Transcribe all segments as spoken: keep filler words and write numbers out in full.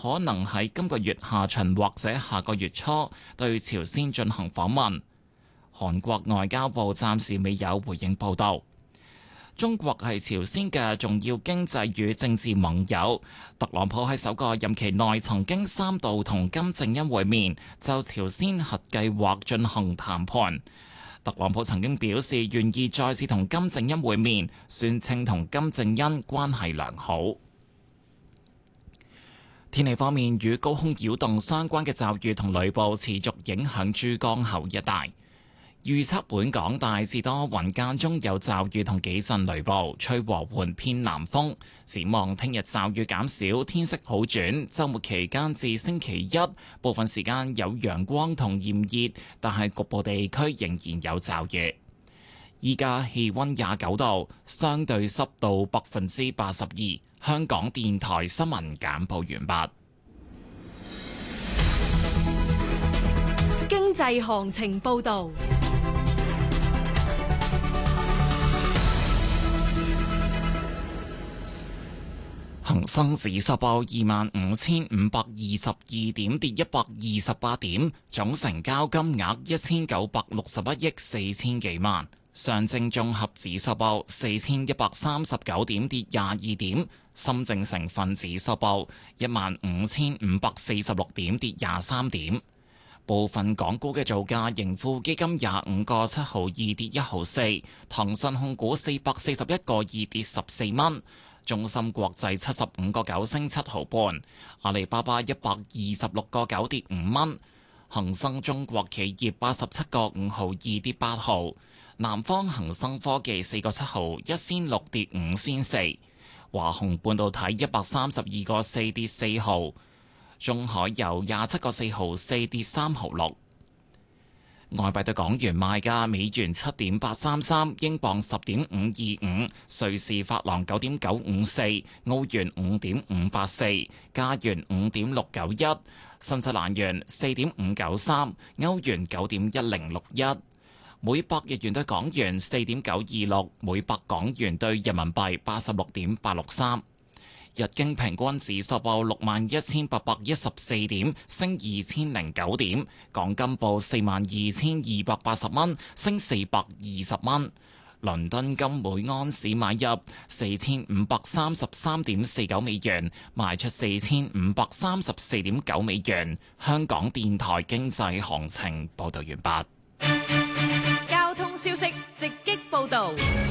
可能喺今個月下旬或者下個月初對朝鮮進行訪問。韓國外交部暫時未有回應報道。中國係朝鮮嘅重要經濟與政治盟友。特朗普喺首個任期內曾經三度同金正恩會面，就朝鮮核計劃進行談判。特朗普曾經表示願意再次同金正恩會面，宣稱同金正恩關係良好。天氣方面，與高空擾動相關嘅驟雨同雷暴持續影響珠江口一帶。預測本港大致多雲，間中有驟雨同幾陣雷暴，吹和緩偏南風。展望聽日驟雨減少，天色好轉。週末期間至星期一，部分時間有陽光同炎熱，但係局部地區仍然有驟雨。依家氣溫廿九度，相對濕度百分之八十二。香港電台新聞簡報完畢。 經濟行情報道。 恒生指數報二萬五千五百二十二點，跌一百二十八點，總成交金額一千九百六十一億四千幾萬。上證綜合指數報四千一百三十九點，跌廿二點。深證成分指數報一萬五千五百四十六點，跌廿三點。部分港股嘅造價，盈富基金廿五個七毫二跌一毫四，騰訊控股四百四十一個二跌十四蚊。中芯國際七十五個九升七毫半，阿里巴巴一百二十六個九跌五蚊，恒生中國企業八十七個五毫二跌八毫，南方恒生科技四個七毫一仙六跌五仙四，華虹半導體一百三十二個四跌四毫，中海油廿七個四毫四跌三毫六。外幣對港元賣價：美元七點八三三，英鎊十點五二五，瑞士法郎九點九五四，澳元五點五八四，加元五點六九一，新西蘭元四點五九三，歐元九點一零六一，每百日元對港元四點九二六，每百港元對人民幣八十六點八六三。日經平均指數報六萬一千八百一十四點，升二千零九點。港金報四萬二千二百八十蚊，升四百二十蚊。倫敦金每安士買入四千五百三十三點四九美元，賣出四千五百三十四點九美元。香港電台經濟行情報道完畢。 交通消息直擊報道。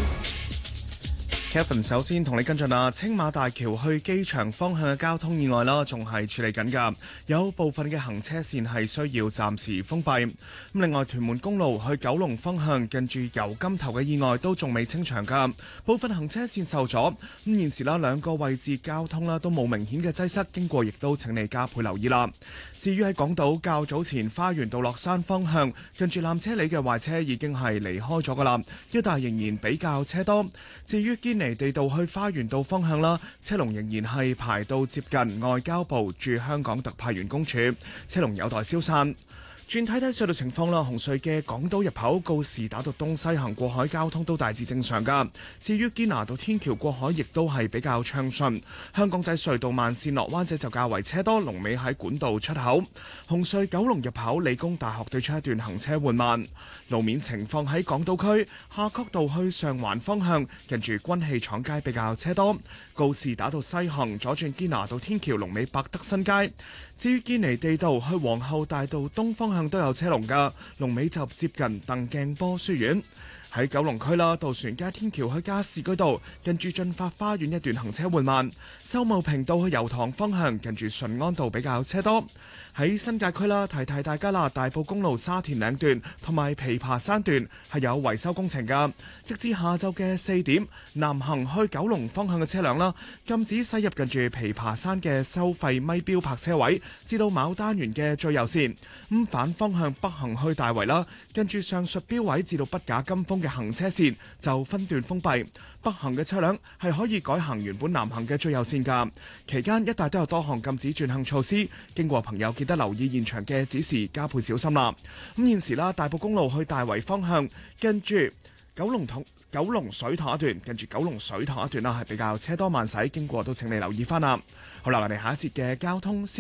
Kevin 首先同你跟進啊，青馬大橋去機場方向嘅交通意外啦，仲係處理緊㗎，有部分嘅行車線係需要暫時封閉。咁另外，屯門公路去九龍方向近住油柑頭嘅意外都仲未清場㗎，部分行車線受阻。咁現時啦，兩個位置交通啦都冇明顯嘅擠塞，經過亦都請你加倍留意啦。至於喺港島較早前花園道落山方向近住纜車里嘅壞車已經係離開咗㗎啦，一帶仍然比較車多。至於堅尼地道去花園道方向啦，車龍仍然係排到接近外交部駐香港特派員公署，車龍有待消散。轉睇睇隧道情況啦，紅隧嘅港島入口告士打道東西行過海交通都大致正常噶。至於堅拿道天橋過海亦都係比較暢順。香港仔隧道慢線落灣仔就較為車多，龍尾喺管道出口。紅隧九龍入口理工大學對出一段行車緩慢。路面情況喺港島區夏慤道去上環方向，近住軍器廠街比較車多。告士打道西行左轉堅拿道天橋龍尾百德新街。至於堅尼地道去皇后大道東方向都有車龍㗎，龍尾就接近鄧鏡波書院。喺九龍區啦，渡船街天橋去加士居道近住進發花園一段行車緩慢，秀茂坪道去油塘方向近住順安道比較車多。喺新界區啦，提提大家啦，大埔公路沙田嶺段同埋琵琶山段係有維修工程㗎，直至下晝嘅四點，南行去九龍方向嘅車輛啦，禁止駛入近住琵琶山嘅收費咪標泊車位，至到牡丹園嘅最右線。咁反方向北行去大圍啦，近住上述標位至到筆架金峰嘅行車線就分段封閉，北行嘅車輛係可以改行原本南行嘅最右線㗎。期間一帶都有多項禁止轉行措施，經過朋友記得留意現場嘅指示，加倍小心啦。咁現時啦，大埔公路去大圍方向，跟住九龍塘九龍水塘一段，跟住九龍水塘一段啦，係比較車多慢駛，經過都請你留意翻啦。好啦，我哋下一節嘅交通消